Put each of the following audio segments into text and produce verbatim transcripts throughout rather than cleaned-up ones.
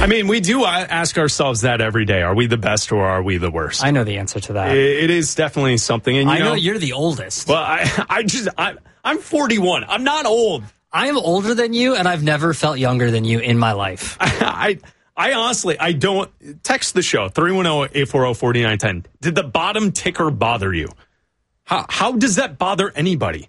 I mean, we do ask ourselves that every day. Are we the best or are we the worst? I know the answer to that. It, it is definitely something. And you I know, know you're the oldest. Well, I, I just, I, I'm forty-one. I'm not old. I am older than you, and I've never felt younger than you in my life. I, I, I honestly, I don't. Text the show, three one zero, eight four zero, four nine one zero. Did the bottom ticker bother you? How, how does that bother anybody?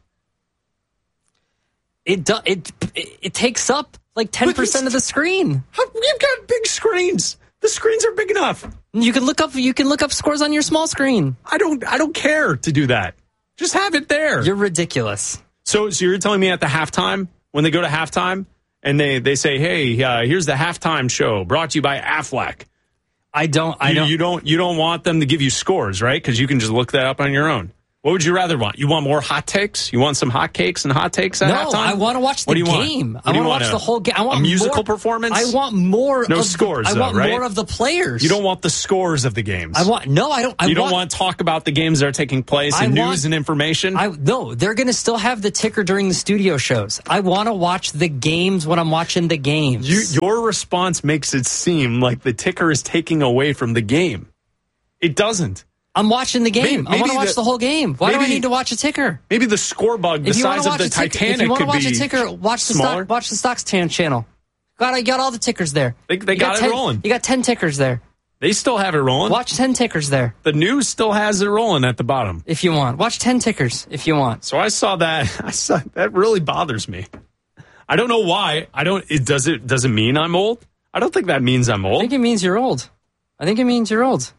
It, do, it, it, it takes up like ten percent of the screen. How, you've got big screens. The screens are big enough. You can look up, you can look up scores on your small screen. I don't, I don't care to do that. Just have it there. You're ridiculous. So, so you're telling me at the halftime, when they go to halftime and they, they say, hey, uh, here's the halftime show brought to you by Aflac. I don't, I you, don't. You don't, you don't want them to give you scores, right? Because you can just look that up on your own. What would you rather want? You want more hot takes? You want some hot cakes and hot takes at no, halftime? I want to watch the game. I want to watch a, the whole game. I want a musical more, performance? I want more no of scores, the, I want though, right? more of the players. You don't want the scores of the games. I want no, I don't. I you don't want, want to talk about the games that are taking place and I news want, and information? I, no, they're going to still have the ticker during the studio shows. I want to watch the games when I'm watching the games. You, your response makes it seem like the ticker is taking away from the game. It doesn't. I'm watching the game. Maybe, I want to watch the, the whole game. Why maybe, do I need to watch a ticker? Maybe the score bug the if you size of watch the a ticker, Titanic if you want to could watch be a ticker, watch the smaller. stock, watch the stocks tan channel. Got I got all the tickers there. They, they got, got ten, it rolling. You got ten tickers there. They still have it rolling. Watch ten tickers there. The news still has it rolling at the bottom. If you want. Watch ten tickers if you want. So I saw that. I saw that really bothers me. I don't know why. I don't it does it does it mean I'm old? I don't think that means I'm old. I think it means you're old. I think it means you're old.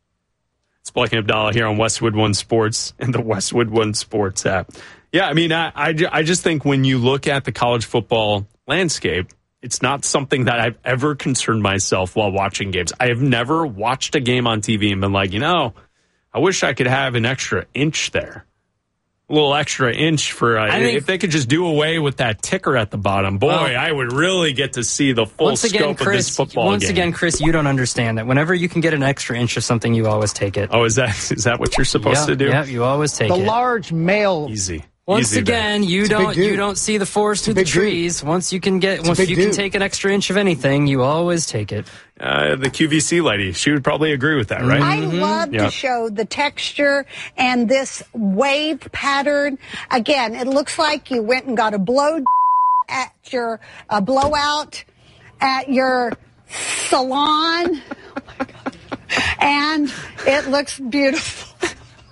It's Blake and Abdallah here on Westwood One Sports and the Westwood One Sports app. Yeah, I mean, I, I, I just think when you look at the college football landscape, it's not something that I've ever concerned myself while watching games. I have never watched a game on T V and been like, you know, I wish I could have an extra inch there. A little extra inch for uh, think, if they could just do away with that ticker at the bottom. Boy, well, I would really get to see the full once again, scope Chris, of this football once game. again, Chris, you don't understand that. Whenever you can get an extra inch of something, you always take it. Oh, is that is that what you're supposed yeah, to do? Yeah, you always take the it. The large male. Easy. Once Easy again, there. you it's don't you don't see the forest through the trees. Dude. Once you can get it's once you dude. can take an extra inch of anything, you always take it. Uh, the Q V C lady, she would probably agree with that, right? I mm-hmm. love yeah. to show the texture and this wave pattern. Again, it looks like you went and got a blow at your uh, blowout at your salon. Oh my God. And it looks beautiful.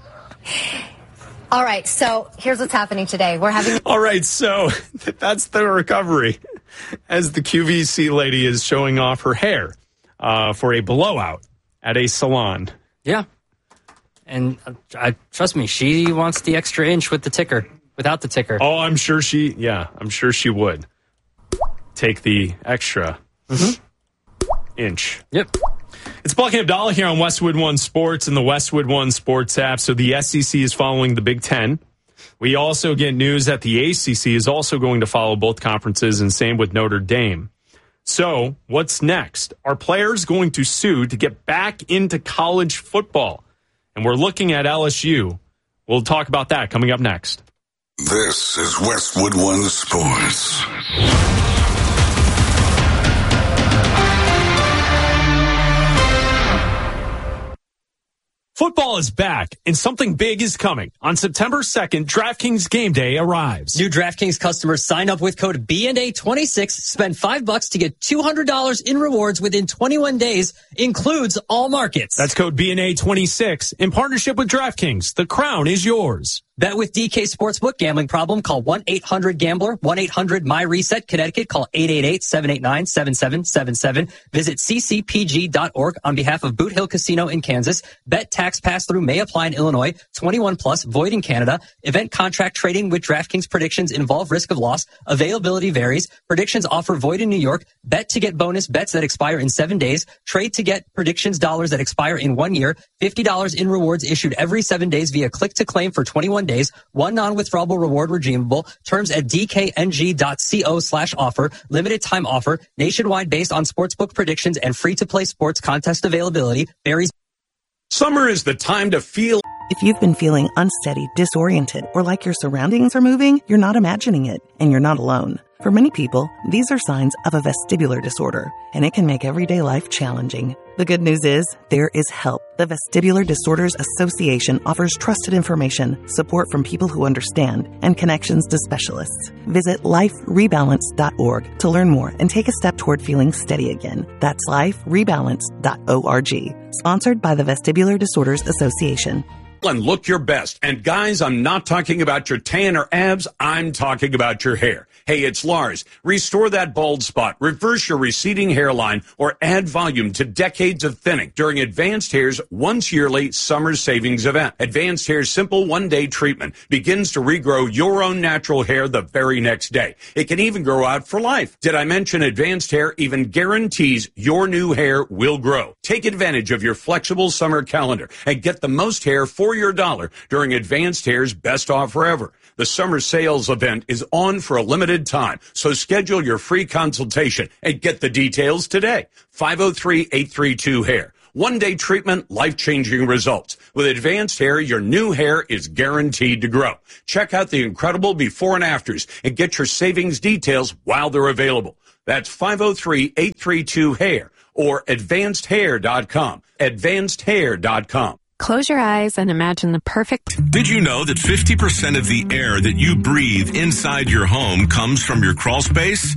All right, so here's what's happening today. We're having... All right, so that's the recovery as the Q V C lady is showing off her hair uh, for a blowout at a salon. Yeah. And uh, I, trust me, she wants the extra inch with the ticker, without the ticker. Oh, I'm sure she, yeah, I'm sure she would take the extra mm-hmm. inch. Yep. It's Blake and Abdallah here on Westwood One Sports and the Westwood One Sports app. So the S E C is following the Big Ten. We also get news that the A C C is also going to follow both conferences, and same with Notre Dame. So what's next? Are players going to sue to get back into college football? And we're looking at L S U. We'll talk about that coming up next. This is Westwood One Sports. Football is back, and something big is coming. On September second, DraftKings Game Day arrives. New DraftKings customers sign up with code B N A twenty-six, spend five bucks to get two hundred dollars in rewards within twenty-one days, includes all markets. That's code B N A twenty-six in partnership with DraftKings. The crown is yours. Bet with D K Sportsbook. Gambling problem? Call one eight hundred gambler, one eight hundred my reset. Connecticut, call eight eight eight, seven eight nine, seven seven seven seven. Visit c c p g dot org on behalf of Boot Hill Casino in Kansas. Bet tax pass-through may apply in Illinois. twenty-one plus, void in Canada. Event contract trading with DraftKings predictions involve risk of loss. Availability varies. Predictions offer void in New York. Bet to get bonus bets that expire in seven days. Trade to get predictions dollars that expire in one year. fifty dollars in rewards issued every seven days via click to claim for twenty-one days. One non-withdrawable reward redeemable. Terms at dkng.co slash offer. Limited time offer. Nationwide based on sportsbook predictions and free-to-play sports contest availability. Varies. Summer is the time to feel If you've been feeling unsteady, disoriented, or like your surroundings are moving, you're not imagining it, and you're not alone. For many people, these are signs of a vestibular disorder, and it can make everyday life challenging. The good news is, there is help. The Vestibular Disorders Association offers trusted information, support from people who understand, and connections to specialists. Visit life rebalance dot org to learn more and take a step toward feeling steady again. That's life rebalance dot org. Sponsored by the Vestibular Disorders Association. And look your best. And guys, I'm not talking about your tan or abs. I'm talking about your hair. Hey, it's Lars. Restore that bald spot, reverse your receding hairline, or add volume to decades of thinning during Advanced Hair's once yearly summer savings event. Advanced Hair's simple one-day treatment begins to regrow your own natural hair the very next day. It can even grow out for life. Did I mention Advanced Hair even guarantees your new hair will grow? Take advantage of your flexible summer calendar and get the most hair for your dollar during Advanced Hair's best offer ever. The summer sales event is on for a limited time, so schedule your free consultation and get the details today. five oh three, eight three two, hair. One-day treatment, life-changing results. With Advanced Hair, your new hair is guaranteed to grow. Check out the incredible before and afters and get your savings details while they're available. That's five oh three, eight three two, hair or advanced hair dot com. advanced hair dot com. Close your eyes and imagine the perfect... Did you know that fifty percent of the air that you breathe inside your home comes from your crawl space?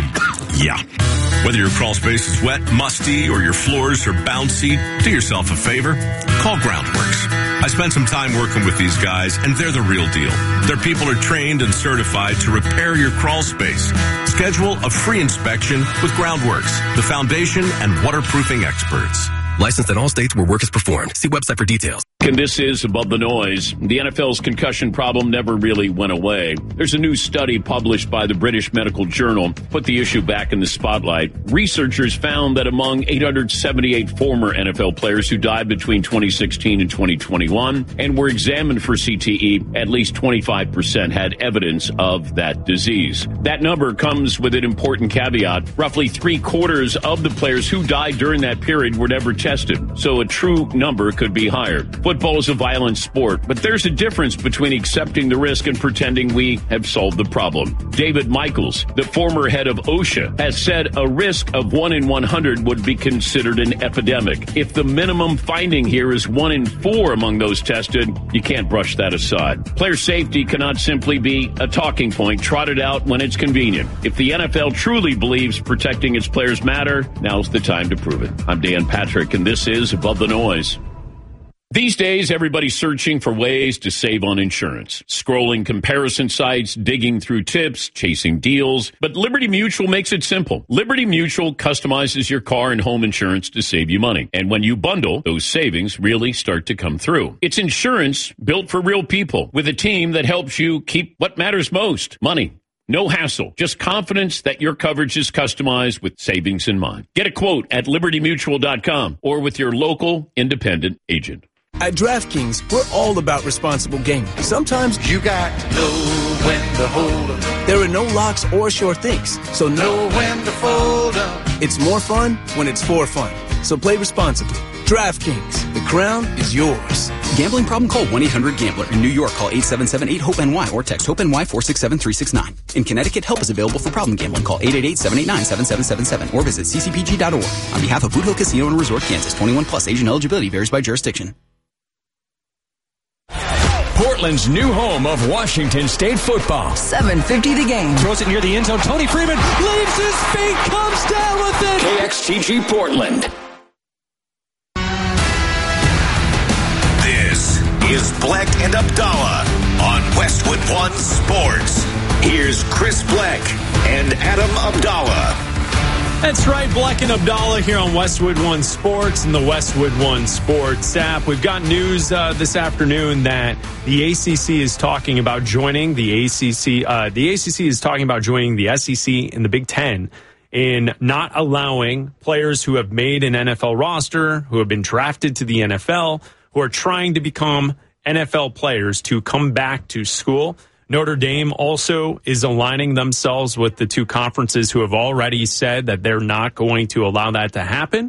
Yeah. Whether your crawl space is wet, musty, or your floors are bouncy, do yourself a favor. Call Groundworks. I spent some time working with these guys, and they're the real deal. Their people are trained and certified to repair your crawl space. Schedule a free inspection with Groundworks, the foundation and waterproofing experts. Licensed in all states where work is performed. See website for details. And this is Above the Noise. The N F L's concussion problem never really went away. There's a new study published by the British Medical Journal, put the issue back in the spotlight. Researchers found that among eight hundred seventy-eight former N F L players who died between twenty sixteen and twenty twenty-one and were examined for C T E, at least twenty-five percent had evidence of that disease. That number comes with an important caveat. Roughly three quarters of the players who died during that period were never tested, so a true number could be higher. Football is a violent sport, but there's a difference between accepting the risk and pretending we have solved the problem. David Michaels, the former head of OSHA, has said a risk of one in one hundred would be considered an epidemic. If the minimum finding here is one in four among those tested, you can't brush that aside. Player safety cannot simply be a talking point trotted out when it's convenient. If the N F L truly believes protecting its players matter, now's the time to prove it. I'm Dan Patrick, and this is Above the Noise. These days, everybody's searching for ways to save on insurance. Scrolling comparison sites, digging through tips, chasing deals. But Liberty Mutual makes it simple. Liberty Mutual customizes your car and home insurance to save you money. And when you bundle, those savings really start to come through. It's insurance built for real people with a team that helps you keep what matters most, money. No hassle, just confidence that your coverage is customized with savings in mind. Get a quote at liberty mutual dot com or with your local independent agent. At DraftKings, we're all about responsible gaming. Sometimes you got to know when to hold up. There are no locks or sure things, so know when to fold up. It's more fun when it's for fun. So play responsibly. DraftKings, the crown is yours. Gambling problem? Call one eight hundred gambler. In New York, call eight seven seven eight hope N Y or text HOPE-NY four six seven three six nine. In Connecticut, help is available for problem gambling. Call eight eight eight, seven eight nine, seven seven seven seven or visit c c p g dot org. On behalf of Boot Hill Casino and Resort, Kansas, twenty-one plus, age and eligibility varies by jurisdiction. Portland's new home of Washington State football. seven fifty the game. Throws it near the end zone. Tony Freeman leaves his feet, comes down with it. K X T G Portland. This is Bleck and Abdallah on Westwood One Sports. Here's Chris Bleck and Adam Abdallah. That's right, Bleck and Abdallah here on Westwood One Sports and the Westwood One Sports app. We've got news uh, this afternoon that the A C C is talking about joining the A C C. Uh, the A C C is talking about joining the S E C and the Big Ten in not allowing players who have made an N F L roster, who have been drafted to the N F L, who are trying to become N F L players to come back to school. Notre Dame also is aligning themselves with the two conferences who have already said that they're not going to allow that to happen.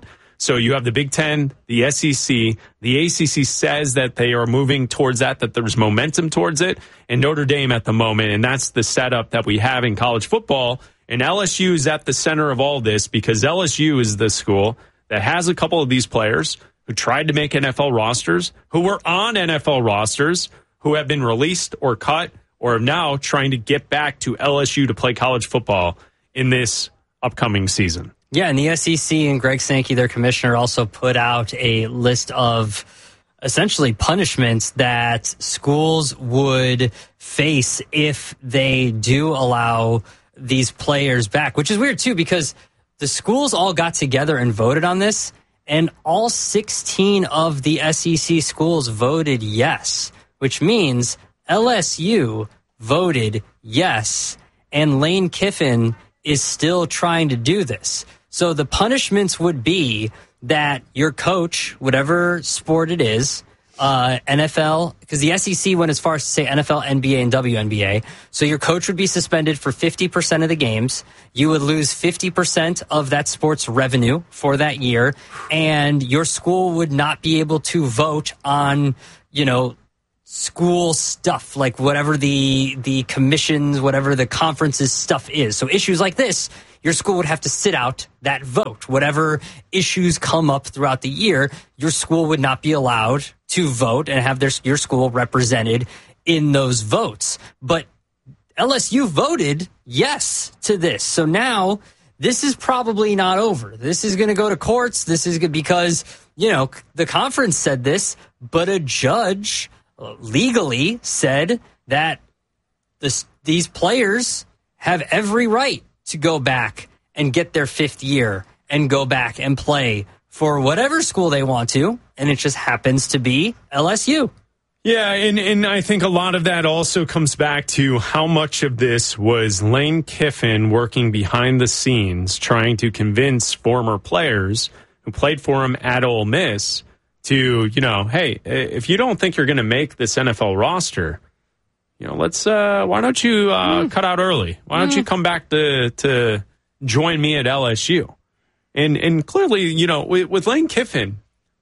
So you have the Big Ten, the S E C, the A C C says that they are moving towards that, that there's momentum towards it, and Notre Dame at the moment, and that's the setup that we have in college football. And L S U is at the center of all this because L S U is the school that has a couple of these players who tried to make N F L rosters, who were on N F L rosters, who have been released or cut, or are now trying to get back to L S U to play college football in this upcoming season. Yeah, and the S E C and Greg Sankey, their commissioner, also put out a list of essentially punishments that schools would face if they do allow these players back, which is weird too, because the schools all got together and voted on this, and all sixteen of the S E C schools voted yes, which means L S U voted yes, and Lane Kiffin is still trying to do this. So the punishments would be that your coach, whatever sport it is, uh, N F L, because the S E C went as far as to say N F L, N B A, and W N B A. So your coach would be suspended for fifty percent of the games. You would lose fifty percent of that sport's revenue for that year. And your school would not be able to vote on, you know, school stuff, like whatever the the commissions, whatever the conferences stuff is. So issues like this, your school would have to sit out that vote. Whatever issues come up throughout the year, your school would not be allowed to vote and have their your school represented in those votes. But L S U voted yes to this. So now this is probably not over. This is going to go to courts. This is good because, you know, the conference said this, but a judge legally said that this, these players have every right to go back and get their fifth year and go back and play for whatever school they want to, and it just happens to be L S U. Yeah, and, and I think a lot of that also comes back to how much of this was Lane Kiffin working behind the scenes trying to convince former players who played for him at Ole Miss to, you know, hey, if you don't think you're going to make this N F L roster, you know, let's, uh, why don't you uh, mm. cut out early? Why don't mm. you come back to to join me at L S U? And and clearly, you know, with, with Lane Kiffin,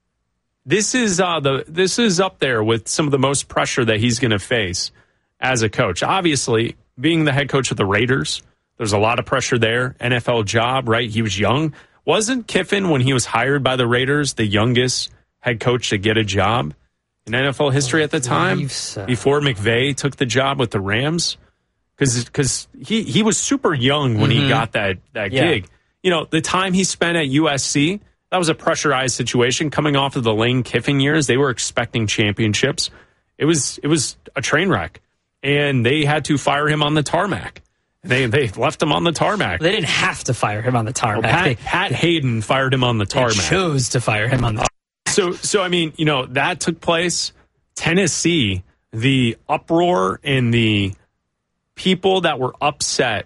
this is uh, the this is up there with some of the most pressure that he's going to face as a coach. Obviously, being the head coach of the Raiders, there's a lot of pressure there. N F L job, right? He was young. Wasn't Kiffin, when he was hired by the Raiders, the youngest head coach to get a job in N F L history at the time, so. before McVay took the job with the Rams? Because because he, he was super young when mm-hmm. he got that, that yeah. gig. You know, the time he spent at U S C, that was a pressurized situation coming off of the Lane Kiffin years. They were expecting championships. It was it was a train wreck, and they had to fire him on the tarmac. They they left him on the tarmac. They didn't have to fire him on the tarmac. Well, Pat, they, Pat Hayden fired him on the tarmac. They chose to fire him on the tarmac. So, so I mean, you know, that took place. Tennessee, the uproar and the people that were upset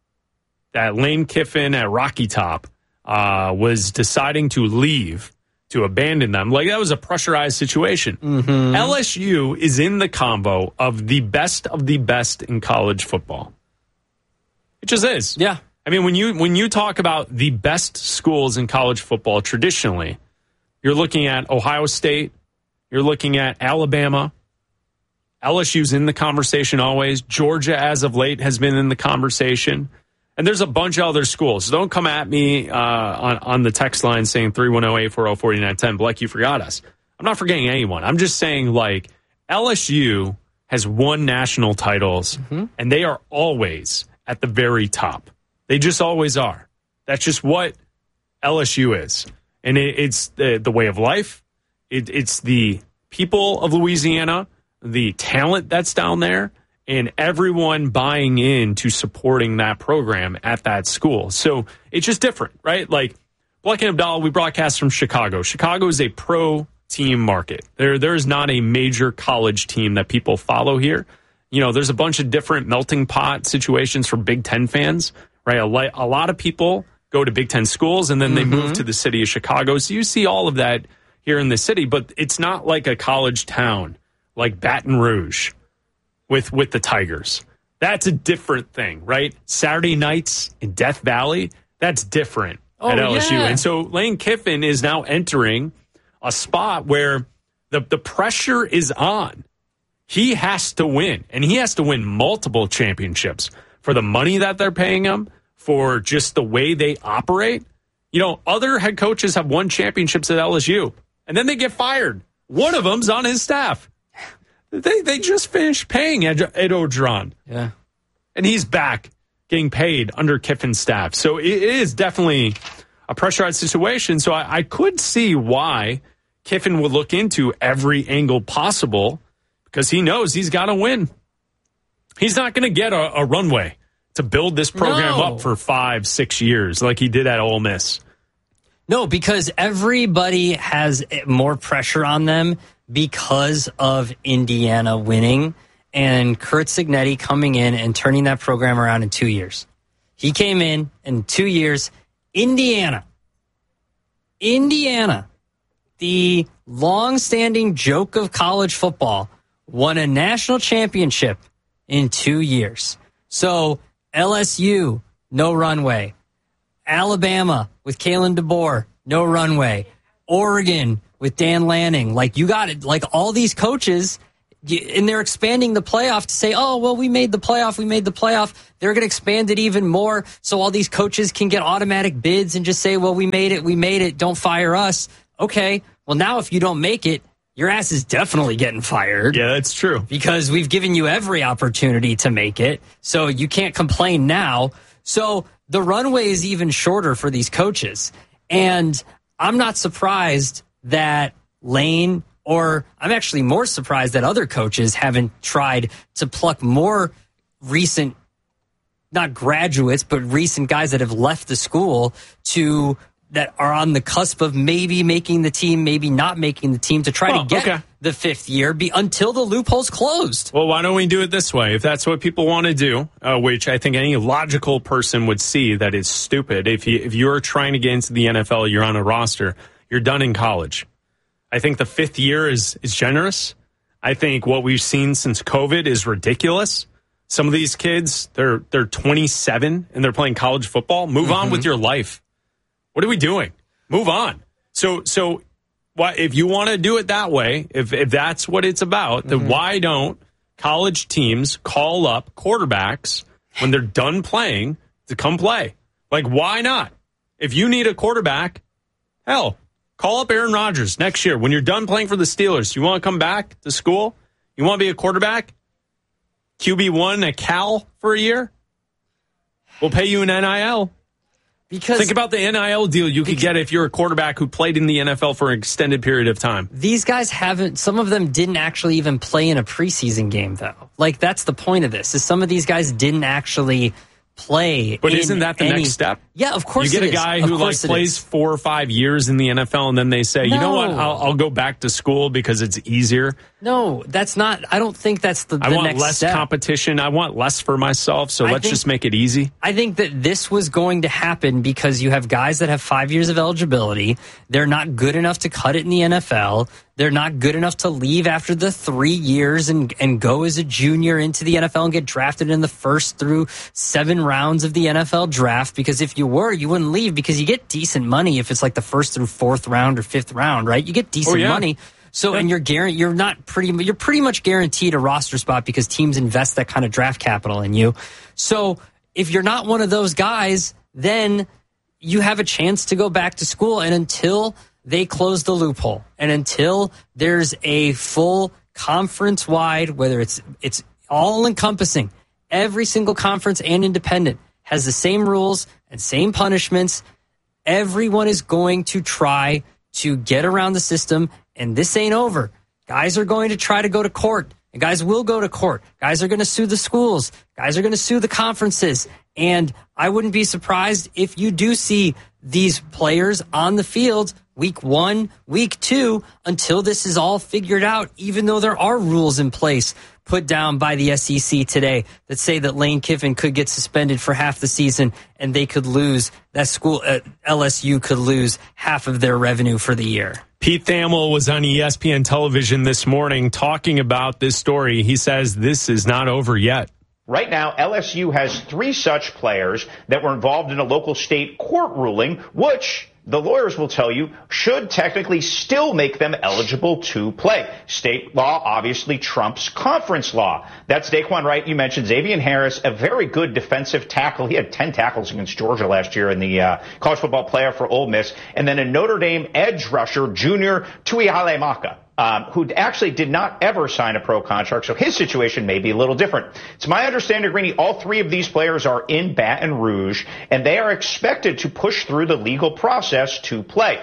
that Lane Kiffin at Rocky Top uh, was deciding to leave, to abandon them. Like, that was a pressurized situation. Mm-hmm. L S U is in the combo of the best of the best in college football. It just is. Yeah. I mean, when you when you talk about the best schools in college football traditionally, you're looking at Ohio State. You're looking at Alabama. L S U's in the conversation always. Georgia, as of late, has been in the conversation. And there's a bunch of other schools. So don't come at me uh, on, on the text line saying three one zero, eight four zero, four nine one zero. Blake, you forgot us. I'm not forgetting anyone. I'm just saying, like, L S U has won national titles, mm-hmm. and they are always at the very top. They just always are. That's just what L S U is. And it, it's the, the way of life. It, it's the people of Louisiana, the talent that's down there, and everyone buying into supporting that program at that school. So it's just different, right? Like, Black and Abdallah, we broadcast from Chicago. Chicago is a pro team market. There, There's not a major college team that people follow here. You know, there's a bunch of different melting pot situations for Big Ten fans, right? A, li- a lot of people go to Big Ten schools, and then mm-hmm. they move to the city of Chicago. So you see all of that here in the city, but it's not like a college town like Baton Rouge with, with the Tigers. That's a different thing, right? Saturday nights in Death Valley, that's different. oh, at L S U. Yeah. And so Lane Kiffin is now entering a spot where the, the pressure is on. He has to win, and he has to win multiple championships for the money that they're paying him, for just the way they operate. You know, other head coaches have won championships at L S U, and then they get fired. One of them's on his staff. They they just finished paying Ed, Ed Orgeron. Yeah. And he's back getting paid under Kiffin's staff. So it is definitely a pressurized situation. So I, I could see why Kiffin would look into every angle possible, because he knows he's got to win. He's not going to get a, a runway to build this program No. up for five, six years like he did at Ole Miss. No, because everybody has more pressure on them because of Indiana winning and Curt Cignetti coming in and turning that program around in two years. He came in in two years. Indiana. Indiana, the long-standing joke of college football, won a national championship in two years. So L S U, no runway. Alabama with Kalen DeBoer, no runway. Oregon with Dan Lanning. Like, you got it. Like, all these coaches, and they're expanding the playoff to say, oh, well, we made the playoff, we made the playoff. They're going to expand it even more so all these coaches can get automatic bids and just say, well, we made it, we made it, don't fire us. Okay, well, now if you don't make it, your ass is definitely getting fired. Yeah, that's true. Because we've given you every opportunity to make it, so you can't complain now. So the runway is even shorter for these coaches. And I'm not surprised that Lane, or I'm actually more surprised that other coaches haven't tried to pluck more recent, not graduates, but recent guys that have left the school to that are on the cusp of maybe making the team, maybe not making the team, to try Oh, to get okay. the fifth year be, until the loophole's closed. Well, why don't we do it this way? If that's what people want to do, uh, which I think any logical person would see that is stupid. If you if you're trying to get into the N F L, you're on a roster, you're done in college. I think the fifth year is is generous. I think what we've seen since COVID is ridiculous. Some of these kids, they're they're twenty-seven and they're playing college football. Move Mm-hmm. on with your life. What are we doing? Move on. So so why, if you want to do it that way, if if that's what it's about, then Mm-hmm. why don't college teams call up quarterbacks when they're done playing to come play? Like, why not? If you need a quarterback, hell, call up Aaron Rodgers next year. When you're done playing for the Steelers, you want to come back to school? You want to be a quarterback? Q B one at Cal for a year? We'll pay you an N I L. Because think about the N I L deal you could get if you're a quarterback who played in the N F L for an extended period of time. These guys haven't, some of them didn't actually even play in a preseason game, though. Like, that's the point of this, is some of these guys didn't actually play. But in isn't that the any, next step? Yeah, of course You get it a is. guy Of who like course it plays is. four or five years in the N F L, and then they say, you know what, No. I'll, I'll go back to school because it's easier. No, that's not, I don't think that's the, the I want next less step. competition. I want less for myself, so I let's think- just make it easy. I think that this was going to happen because you have guys that have five years of eligibility. They're not good enough to cut it in the N F L. They're not good enough to leave after the three years and, and go as a junior into the N F L and get drafted in the first through seven rounds of the N F L draft. Because if you were, you wouldn't leave, because you get decent money if it's like the first through fourth round or fifth round, right? You get decent Oh, yeah. money. So, and you're guaranteed, you're not pretty, you're pretty much guaranteed a roster spot because teams invest that kind of draft capital in you. So if you're not one of those guys, then you have a chance to go back to school. And until they close the loophole, and until there's a full conference wide, whether it's, it's all encompassing, every single conference and independent has the same rules and same punishments. Everyone is going to try to get around the system, and this ain't over. Guys are going to try to go to court, and guys will go to court. Guys are going to sue the schools. Guys are going to sue the conferences. And I wouldn't be surprised if you do see these players on the field week one, week two, until this is all figured out, even though there are rules in place put down by the S E C today that say that Lane Kiffin could get suspended for half the season and they could lose, that school, uh, L S U could lose half of their revenue for the year. Pete Thamel was on E S P N television this morning talking about this story. He says this is not over yet. Right now, L S U has three such players that were involved in a local state court ruling, which the lawyers will tell you should technically still make them eligible to play. State law obviously trumps conference law. That's Daquan Wright. You mentioned Xavier Harris, a very good defensive tackle. He had ten tackles against Georgia last year in the uh, college football playoff for Ole Miss. And then a Notre Dame edge rusher, Junior Tuihalemaka. Um, who actually did not ever sign a pro contract, so his situation may be a little different. It's my understanding, Greeny, all three of these players are in Baton Rouge, and they are expected to push through the legal process to play.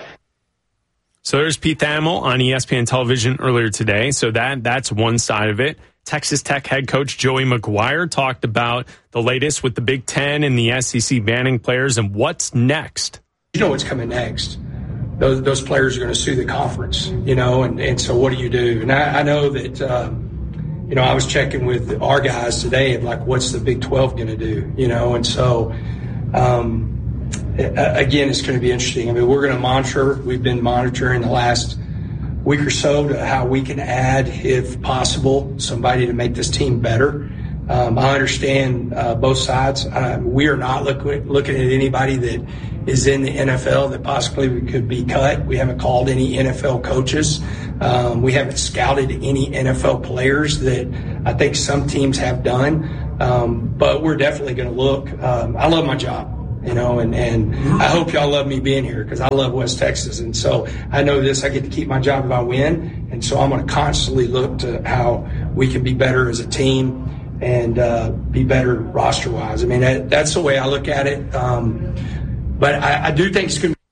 So there's Pete Thamel on E S P N television earlier today. So that that's one side of it. Texas Tech head coach Joey McGuire talked about the latest with the Big Ten and the S E C banning players and what's next. You know what's coming next. Those, those players are going to sue the conference, you know, and, and so what do you do? And I, I know that, um, you know, I was checking with our guys today of like, what's the Big twelve going to do, you know, and so, um, again, it's going to be interesting. I mean, we're going to monitor, we've been monitoring the last week or so to how we can add, if possible, somebody to make this team better. Um, I understand uh, both sides. Uh, we are not look, looking at anybody that is in the N F L that possibly could be cut. We haven't called any N F L coaches. Um, we haven't scouted any N F L players that I think some teams have done. Um, but we're definitely going to look. Um, I love my job, you know, and, and I hope y'all love me being here because I love West Texas. And so I know this, I get to keep my job if I win. And so I'm going to constantly look to how we can be better as a team and uh, be better roster-wise. I mean, that, that's the way I look at it. Um, but I, I do think it's going to be.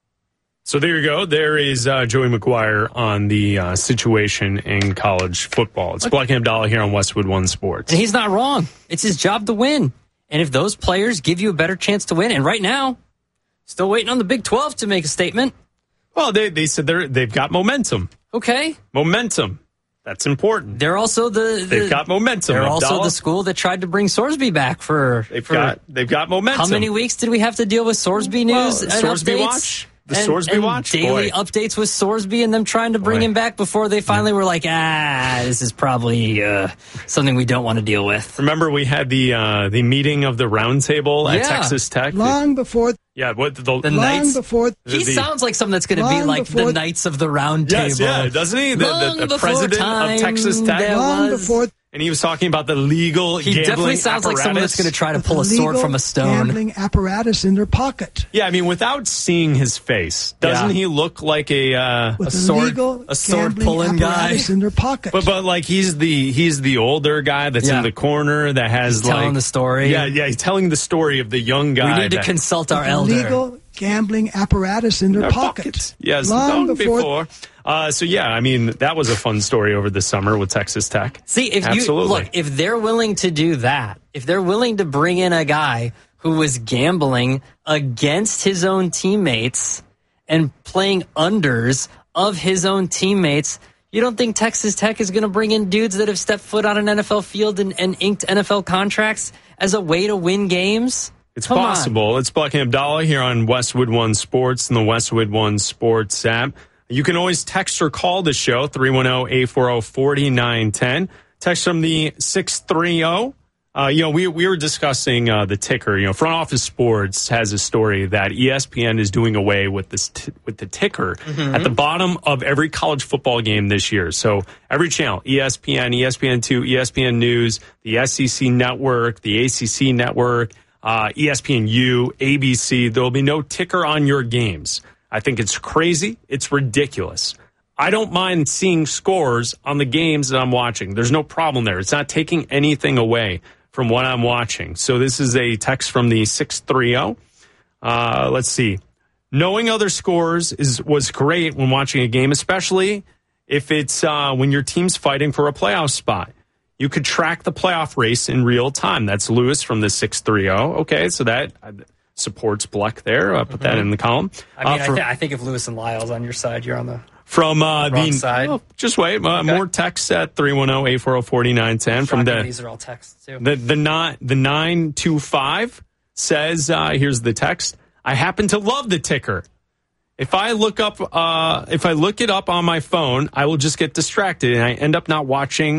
So there you go. There is uh, Joey McGuire on the uh, situation in college football. It's Black and Abdallah here on Westwood One Sports. And he's not wrong. It's his job to win. And if those players give you a better chance to win, and right now, still waiting on the Big twelve to make a statement. Well, they, they said they're, they've got momentum. Okay. Momentum. That's important. They're also the, the they've got momentum. They're Abdallah. also the school that tried to bring Sorsby back for. They've for, got they've got momentum. How many weeks did we have to deal with Sorsby news? Well, and Sorsby updates? watch. The and, Sorsby and watch. Daily Boy. updates with Sorsby and them trying to bring Boy. him back before they finally were like, ah, this is probably uh, something we don't want to deal with. Remember, we had the uh, the meeting of the roundtable at Yeah. Texas Tech. Long before. Yeah, what the, The long Knights. before. He the- sounds like something that's going to be long like the before- Knights of the Round Yes, Table. yeah, doesn't he? The, Long the, the before president time of Texas Tech. there Long was- before. And he was talking about the legal He gambling definitely sounds like someone that's apparatus. going to try to with pull a sword legal from a stone. Gambling apparatus in their pocket. Yeah, I mean, without seeing his face, doesn't Yeah. he look like a uh, With A sword- legal a sword gambling pulling guy. apparatus in their pocket. But but like he's the he's the older guy that's Yeah. in the corner that has He's telling like the story. Yeah, yeah, he's telling the story of the young guy. We need to that- consult our With elder. legal gambling apparatus in their, their pocket. pockets. Yes, long, long before. before. Uh, so yeah, I mean that was a fun story over the summer with Texas Tech. See, if Absolutely. you look, if they're willing to do that, if they're willing to bring in a guy who was gambling against his own teammates and playing unders of his own teammates, you don't think Texas Tech is going to bring in dudes that have stepped foot on an N F L field and, and inked N F L contracts as a way to win games? It's Come on. possible. It's Black and Abdallah here on Westwood One Sports and the Westwood One Sports app. You can always text or call the show, three one zero, eight four zero, four nine one zero. Text from the six three zero. Uh, you know, we we were discussing uh, the ticker. You know, Front Office Sports has a story that E S P N is doing away with this t- with the ticker Mm-hmm. at the bottom of every college football game this year. So every channel, E S P N, E S P N two, E S P N News, the S E C Network, the A C C Network, uh, E S P N U, A B C, there will be no ticker on your games. I think it's crazy. It's ridiculous. I don't mind seeing scores on the games that I'm watching. There's no problem there. It's not taking anything away from what I'm watching. So this is a text from the six three zero. Uh, let's see. Knowing other scores is was great when watching a game, especially if it's uh, when your team's fighting for a playoff spot. You could track the playoff race in real time. That's Lewis from the six three zero. Okay, so that uh, supports Bleck there. I'll put that in the column. I mean, Uh, I, for- th- I think if Lewis and Lyle's on your side, you're on the From uh, wrong the side. oh, just wait, uh, more texts at three one zero, eight four zero, four nine one zero from Shocking, the these are all texts too. the the nine the nine two five says uh, here's the text. I happen to love the ticker. If I look up uh, if I look it up on my phone, I will just get distracted and I end up not watching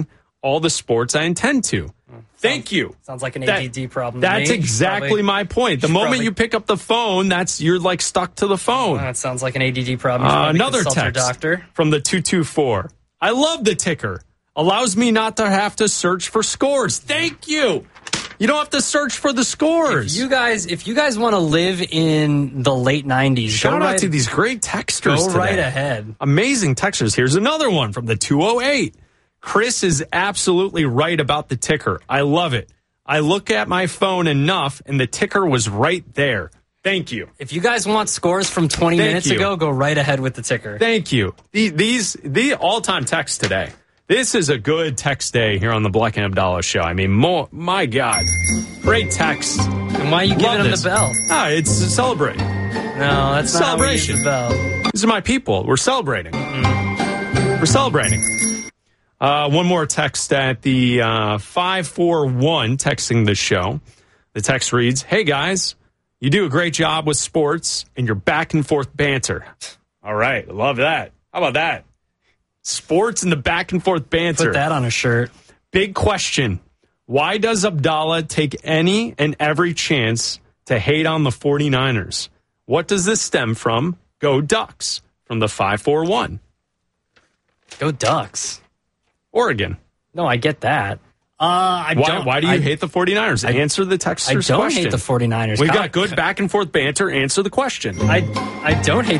all the sports I intend to. Thank sounds, you. Sounds like an That- A D D problem. to That's me. exactly Probably- my point. The moment probably- you pick up the phone, that's you're like stuck to the phone. That sounds like an A D D problem. You should Uh, probably another consult your text doctor. from the two two four. I love the ticker. Allows me not to have to search for scores. Thank you. You don't have to search for the scores. If you guys, if you guys want to live in the late nineties, Shout go out right, to these great texters Go today. right ahead. Amazing texters. Here's another one from the two oh eight. Chris is absolutely right about the ticker. I love it. I look at my phone enough, and the ticker was right there. Thank you. If you guys want scores from twenty Thank minutes you. ago, go right ahead with the ticker. Thank you. The, these the all-time text today. This is a good text day here on the Black and Abdallah show. I mean, more, my God, great text. And why are you giving Love them this. the bell? Ah, it's a celebration. No, that's not how we use Celebration. the bell. These are my people. We're celebrating. We're celebrating. Uh, one more text at the uh, five four one texting the show. The text reads, "Hey guys, you do a great job with sports and your back and forth banter." All right, I love that. How about that? Sports and the back and forth banter. Put that on a shirt. Big question. Why does Abdallah take any and every chance to hate on the 49ers? What does this stem from? Go Ducks from the five four one. Go Ducks. Oregon. No, I get that. Uh, I Why, don't, why do you I, hate the 49ers? I- Answer the texter's I don't question. hate the 49ers. We've Kyle- got good back and forth banter. Answer the question. I I don't hate